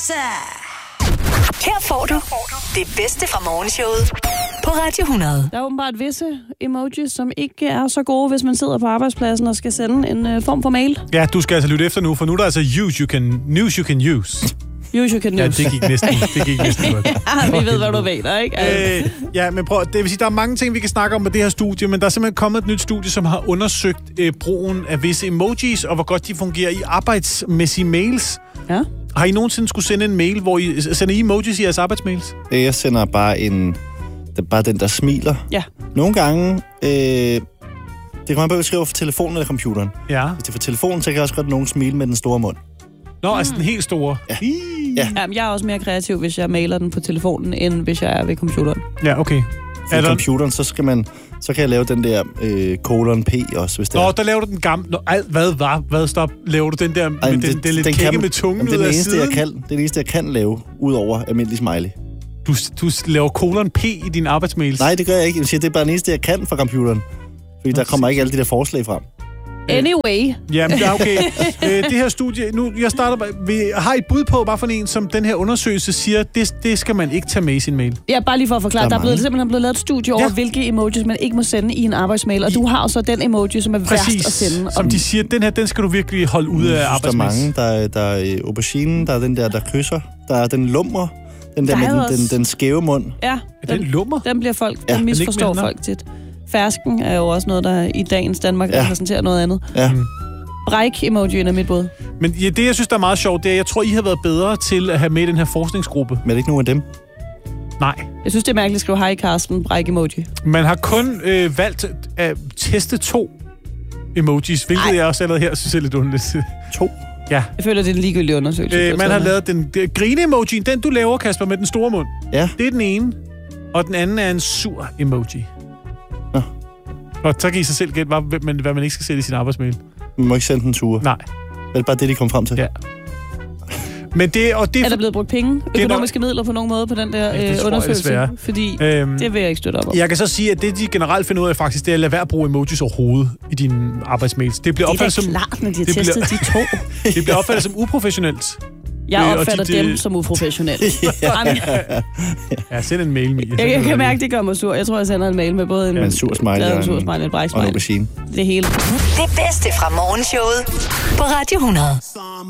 Her får du det bedste fra morgenshowet på Radio 100. Der er åbenbart visse emojis, som ikke er så gode, hvis man sidder på arbejdspladsen og skal sende en form for mail. Ja, du skal altså lytte efter nu, for nu er der altså news you can use. Use you can use. Ja, det gik næsten godt. Ja, vi ved, hvad du mener, ikke? Ja, men prøv, det vil sige, der er mange ting, vi kan snakke om med det her studie, men der er simpelthen kommet et nyt studie, som har undersøgt brugen af visse emojis, og hvor godt de fungerer i arbejdsmæssige mails. Ja. Har I nogensinde skulle sende en mail, hvor I sender I emojis i jeres arbejdsmails? Jeg sender bare den, der smiler. Ja. Nogle gange, det kan man bare skrive for telefonen eller computeren. Ja. Hvis det er for telefonen, så kan også godt nogen smile med den store mund. Nå, altså den helt store. Ja. Jamen, jeg er også mere kreativ, hvis jeg mailer den på telefonen, end hvis jeg er ved computeren. Ja, okay. På computeren, så kan jeg lave den der colon P også, hvis det er. Der laver du den gamle... Hvad stop? Laver du den der med den lidt kække med tungen ud af siden? Det er det eneste, jeg kan lave, ud over almindelig smiley. Du laver colon P i dine arbejdsmails? Nej, det gør jeg ikke. Jeg siger, det er bare det eneste, jeg kan fra computeren. Fordi der kommer ikke alle de der forslag frem. Anyway. Jamen, ja, okay. Det her studie... Nu, jeg starter bare... Vi har et bud på, bare for en, som den her undersøgelse siger, det skal man ikke tage med i sin mail. Ja, bare lige for at forklare. Der er simpelthen blevet lavet et studie over, hvilke emojis man ikke må sende i en arbejdsmail. Og du har så den emoji, som er værst at sende. Som de siger, den skal du virkelig holde ude af arbejdsmails. Der er mange. Der er auberginen, der er den der kysser. Der er den lummer. Den der med den skæve mund. Ja. Den lummer? Den bliver folk... Den misforstår folk tit. Fersken er jo også noget, der i dagens Danmark repræsenterer noget andet. Ja. Bræk-emojien er mit bud. Men ja, det, jeg synes, der er meget sjovt, det er, jeg tror, I har været bedre til at have med i den her forskningsgruppe. Men er det ikke nogen af dem? Nej. Jeg synes, det er mærkeligt at skrive hej Carsten, bræk-emoji. Man har kun valgt at teste 2 emojis, hvilket jeg også allerede her synes er lidt underligt. 2? Ja. Jeg føler, det er en ligegyldig undersøgelse. Man har lavet den grine-emojien, den du laver, Kasper, med den store mund. Ja. Det er den ene. Og den anden er en sur emoji. Og så kan I sig selv gætte, hvad man ikke skal sætte i sin arbejdsmail. Man må ikke sende den ture. Nej. Det er bare det, de kom frem til. Ja. Men det er der blevet brugt penge? Økonomiske midler på nogen måde på den der undersøgelse? Fordi det vil jeg ikke støtte op om. Jeg kan så sige, at det, de generelt finder ud af faktisk, det er at lade være at bruge emojis overhovedet i dine arbejdsmails. Det bliver opfattet som... Det er klart, når de har testet de 2. Det bliver opfattet som uprofessionelt. Jeg opfatter dem som uprofessionelle. Ja, send en mail med. Jeg kan mærke, det gør mig sur. Jeg tror, jeg sender en mail med både en sur smiley og en bræk smiley. Og en aubergine. Det hele. Det bedste fra morgenshowet på Radio 100.